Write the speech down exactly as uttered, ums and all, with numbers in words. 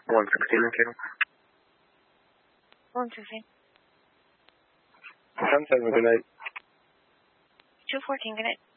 one sixteen, okay. one sixteen. ten seven, good night. two fourteen, good night.